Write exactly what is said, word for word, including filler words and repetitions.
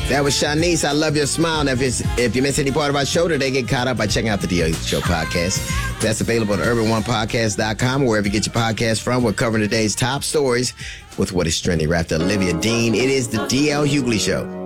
That was Shanice. I love your smile. Now, if, it's, if you miss any part of our show today, get caught up by checking out the D L Show podcast. That's available at urban one podcast dot com or wherever you get your podcast from. We're covering today's top stories with what is trending. We're after Olivia Dean. It is the D L Hughley Show.